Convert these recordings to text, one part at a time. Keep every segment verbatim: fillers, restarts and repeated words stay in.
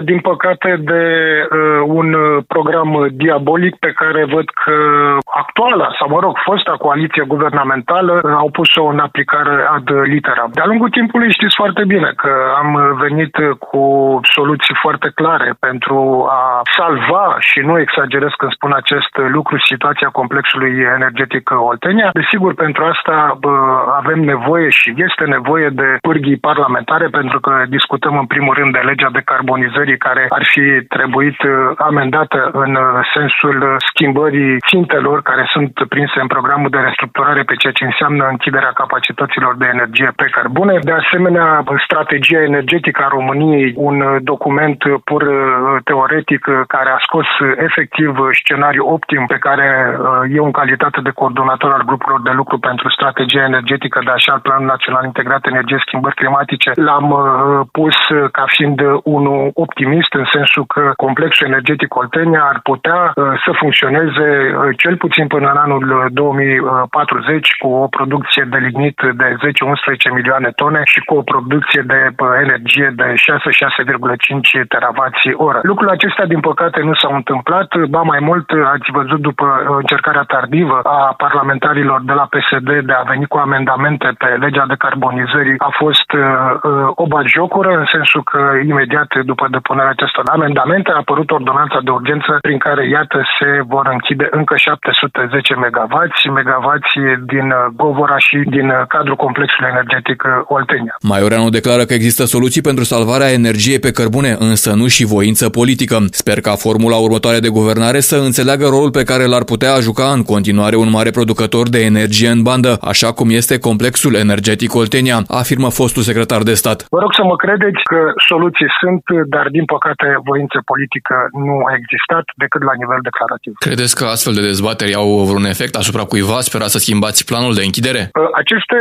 din păcate, de uh, un program diabolic pe care văd că actuala, sau mă rog, fosta coaliție guvernamentală au pus-o în aplicare ad litera. De-a lungul timpului știți foarte bine că am venit cu soluții foarte clare pentru a salva, și nu exagerez când spun acest lucru, situația complexului energetic Oltenia. Desigur, pentru asta bă, avem nevoie și este nevoie de pârghii parlamentare, pentru că discutăm în primul rând de legea decarbonizării, care ar fi trebuit amendată în sensul schimbării țintelor care sunt prinse în programul de restructurare, pe ceea ce înseamnă închiderea capacităților de energie pe cărbune. De asemenea, strategia energetică a României, un document pur teoretic care a scos efectiv scenariul optim pe care eu, în calitate de coordonator al grupurilor de lucru pentru strategia energetică, dar și al Planul Național Integrat Energie Schimbări Climatice, l-am pus ca fiind unul optimist, în sensul că complexul energetic Oltenia ar putea să funcționeze cel puțin până în anul două mii patruzeci cu o producție de lignit de zece unsprezece milioane tone și cu o producție de energie de șase șase virgulă cinci teravați oră. Lucrurile acestea, din păcate, nu s-au întâmplat. Ba mai mult, ați văzut după încercarea tardivă a parlamentarilor de la P S D de a veni cu amendamente pe legea decarbonizării, a fost uh, o batjocură, în sensul că imediat după depunerea acestor amendamente a apărut ordonanța de urgență prin care, iată, se vor închide încă șapte sute zece megavați, megavați din Govora și din cadrul complexului energetic Oltenia. Maioreanu declară că există soluții pentru salvarea energiei pe cărbune, însă nu și voință politică. Sper ca formula următoare de guvernare să înțeleagă rolul pe care l-ar putea juca în continuare un mare producător de energie în bandă, așa cum este complexul energetic Oltenia, afirmă fostul secretar de stat. Vă rog să mă credeți că soluții sunt, dar din păcate voință politică nu a existat decât la nivel declarativ. Credeți că astfel de dezbateri au vreun efect asupra cuiva? Sperați să schimbați planul de închidere? Aceste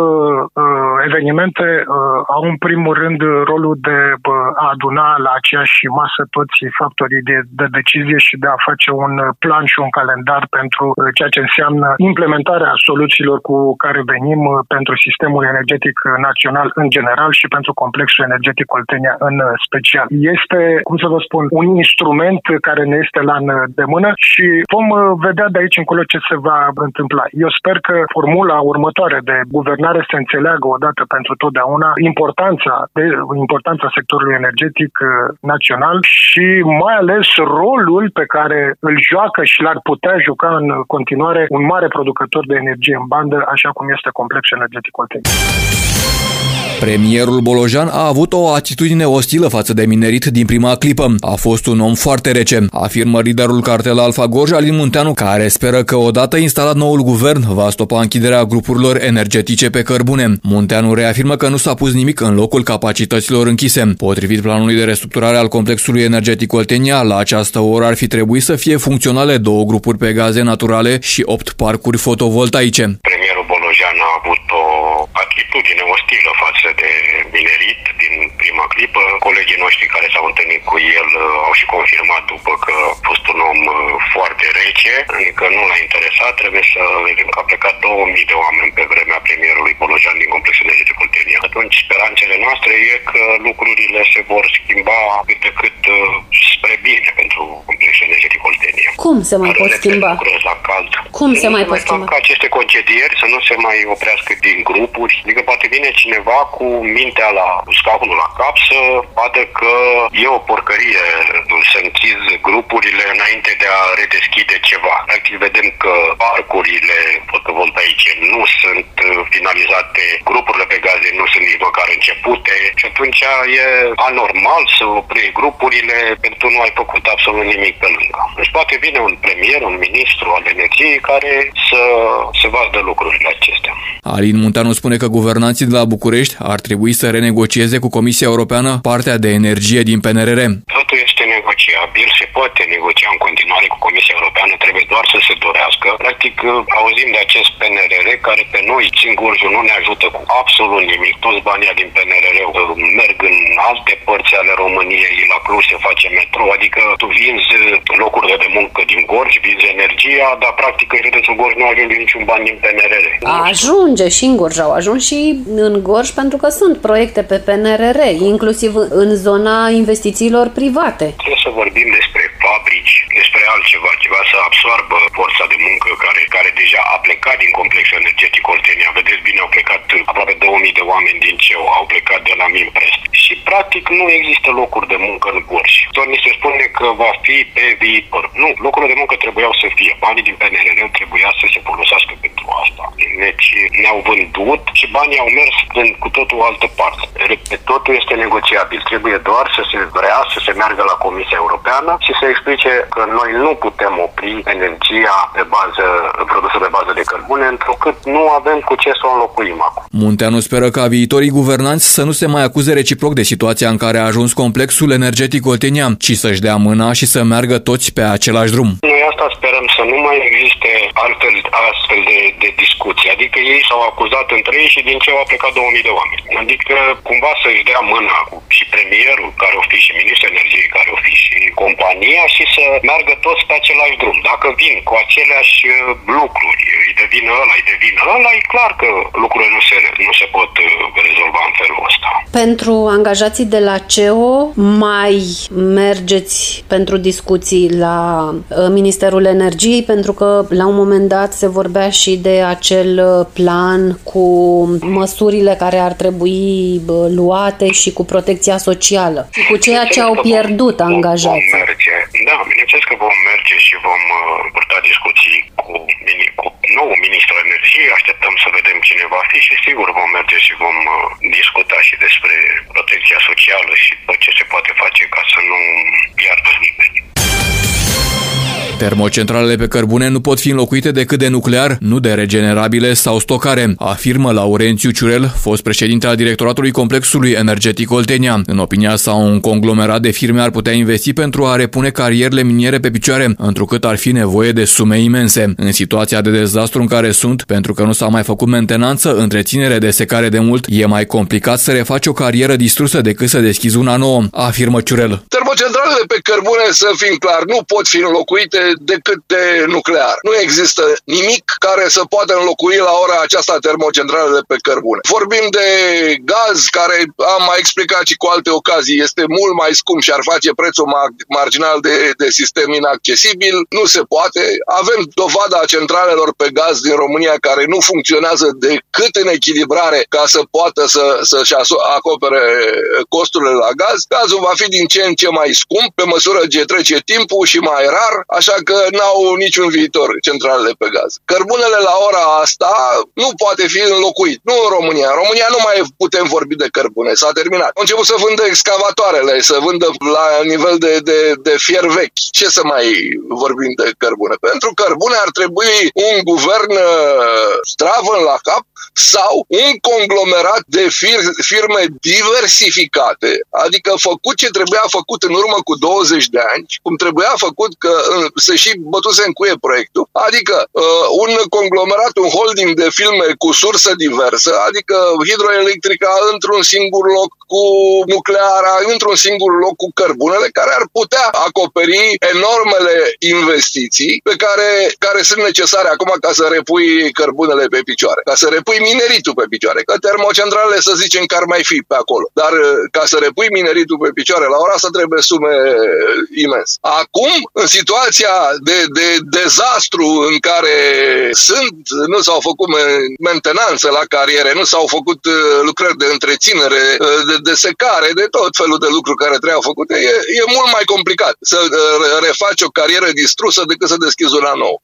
evenimente au în primul rând rolul de a aduna la aceeași masă toți factorii de, de decizie și de a face un plan și un calendar pentru ceea ce înseamnă implementarea soluțiilor cu care venim pentru sistemul energetic național în general și pentru complexul energetic Oltenia în special. Este, cum să vă spun, un instrument care ne este la îndemână și vom vedea de aici încolo ce se va întâmpla. Eu sper că formula următoare de guvernare să înțeleagă odată pentru totdeauna importanța, de, importanța sectorului energetic național și mai ales rolul pe care îl joacă și l-ar putea juca în continuare un mare producător de energie în bandă, așa cum este complexul energetic Oltenia. Premierul Bolojan a avut o atitudine ostilă față de minerit din prima clipă. A fost un om foarte rece, afirmă liderul cartel Alfa Gorj, Alin Munteanu, care speră că odată instalat noul guvern va stopa închiderea grupurilor energetice pe cărbune. Munteanu reafirmă că nu s-a pus nimic în locul capacităților închise. Potrivit planului de restructurare al complexului energetic Oltenia, la această oră ar fi trebuit să fie funcționale două grupuri pe gaze naturale și opt parcuri fotovoltaice. Premierul Bolojan a avut o atitudine ostilă față de minerit din prima clipă. Colegii noștri care s-au întâlnit cu el au și confirmat după că a fost un om foarte rece, adică nu l-a interesat. Trebuie să vedem că a plecat două mii de oameni pe vremea premierului Bolojan din complexul energetic Oltenia. Atunci speranțele noastre e că lucrurile se vor schimba cât de cât spre bine pentru complexul energetic Oltenia. Cum se mai pot schimba? La cald. Cum se mai pot schimba? Ca aceste concedieri să nu se mai oprească din grupuri. Adică poate vine cineva cu mintea la scaunul la cap să vadă că e o porcărie să închizi grupurile înainte de a redeschide ceva. Practic vedem că parcurile fotovoltaice nu sunt finalizate, grupurile pe gaze nu sunt nici măcar începute și atunci e anormal să oprești grupurile pentru că nu ai făcut absolut nimic pe lângă. Deci poate vine un premier, un ministru al energiei care să se vadă lucrurile acestea. Alin Munteanu spune că guvernanții de la București ar trebui să renegocieze cu Comisia Europeană partea de energie din P N R R. Totul este negociabil, se poate negocia în continuare cu Comisia Europeană, trebuie doar să se dorească. Practic, auzim de acest P N R R care pe noi, Singurjul, nu ne ajută cu absolut nimic. Toți banii din P N R R merg în alte părți ale României, la Cluj se face metro, adică tu vinzi locurile de muncă din Gorj, vinzi energia, dar practic în județul Gorj nu ajunge niciun ban din P N R R. Ajunge și în Gorj, au ajuns și în Gorj pentru că sunt proiecte pe P N R R, inclusiv în zona investițiilor private. Trebuie să vorbim despre fabrici, despre altceva, ceva să absorbă forța de muncă care, care deja a plecat din complexul energetic Oltenia. Vedeți bine, au plecat aproape două mii de oameni din C E O, au plecat de la Minprest. Și practic nu există locuri de muncă în Gorj. Doar ni se spune că va fi pe viitor. Nu, locurile de muncă trebuiau să fie. Banii din P N R R trebuia să se folosească pentru asta. Deci ne-au vândut și banii au mers în cu totul o altă parte. Totul este negociabil. Trebuie doar să se vrea să se meargă la Comisia Europeană și să explice că noi nu putem opri energia pe bază, produsă pe bază de cărbune, întrucât nu avem cu ce să o înlocuim acum. Munteanu speră ca viitorii guvernanți să nu se mai acuze reciproc de situația în care a ajuns complexul energetic oltenian, ci să-și dea mâna și să meargă toți pe același drum. Noi asta sperăm, să nu mai existe altfel, astfel de, de discuții. Adică ei s-au acuzat între ei și din ce au plecat două mii de oameni. Adică cumva să-și dea mâna cu și premierul care o fi și ministrul energiei care o fi și compania și să meargă toți pe același drum. Dacă vin cu aceleași lucruri, îi devine ăla, îi devine ăla, e clar că lucrurile nu se, nu se pot rezolva în felul ăsta. Pentru angajații de la C E O, mai mergeți pentru discuții la Ministerul Energiei, pentru că la un moment dat se vorbea și de acel plan cu măsurile care ar trebui luate și cu protecția socială și cu ceea ce au pierdut angajații. Da, bineînțeles că vom merge și vom purta discuții cu, cu noul ministru energiei, așteptăm să vedem cine va fi și sigur vom merge și vom discuta și despre protecția socială și tot ce se poate face ca să nu piardă nimeni. Termocentralele pe cărbune nu pot fi înlocuite decât de nuclear, nu de regenerabile sau stocare, afirmă Laurențiu Ciurel, fost președinte al directoratului complexului energetic Oltenia. În opinia sa, un conglomerat de firme ar putea investi pentru a repune carierele miniere pe picioare, întrucât ar fi nevoie de sume imense. În situația de dezastru în care sunt, pentru că nu s-a mai făcut mentenanță, întreținere de secare de mult, e mai complicat să refaci o carieră distrusă decât să deschizi una nouă, afirmă Ciurel. Termocentralele pe cărbune, să fim clar, nu pot fi înlocuite decât de nuclear. Nu există nimic care să poată înlocui la ora aceasta termocentralele pe cărbune. Vorbim de gaz, care am mai explicat și cu alte ocazii, este mult mai scump și ar face prețul marginal de, de sistem inaccesibil. Nu se poate. Avem dovada centralelor pe gaz din România care nu funcționează decât în echilibrare ca să poată să, să-și acopere costurile la gaz. Gazul va fi din ce în ce mai scump pe măsură ce trece timpul și mai rar, așa că n-au niciun viitor centralele pe gaz. Cărbunele la ora asta nu poate fi înlocuit. Nu în România. În România nu mai putem vorbi de cărbune. S-a terminat. Au început să vândă excavatoarele, să vândă la nivel de, de, de fier vechi. Ce să mai vorbim de cărbune? Pentru cărbune ar trebui un guvern stravăn la cap sau un conglomerat de fir- firme diversificate, adică făcut ce trebuia făcut în urmă cu douăzeci de ani, cum trebuia făcut că să și bătuse în cuie proiectul, adică uh, un conglomerat, un holding de firme cu sursă diversă, adică hidroelectrica într-un singur loc, cu nucleara într-un singur loc, cu cărbunele, care ar putea acoperi enormele investiții pe care, care sunt necesare acum ca să repui cărbunele pe picioare, ca să repui mineritul pe picioare, că termocentralele să zicem că ar mai fi pe acolo, dar ca să repui mineritul pe picioare la ora asta trebuie sume imens. Acum, în situația de, de dezastru în care sunt, nu s-au făcut mentenanță la cariere, nu s-au făcut lucrări de întreținere, de, de secare, de tot felul de lucruri care trebuiau făcute, e, e mult mai complicat să refaci o carieră distrusă decât să deschizi una nouă.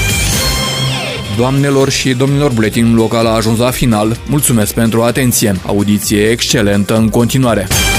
Doamnelor și domnilor, buletinul local a ajuns la final. Mulțumesc pentru atenție. Audiție excelentă în continuare.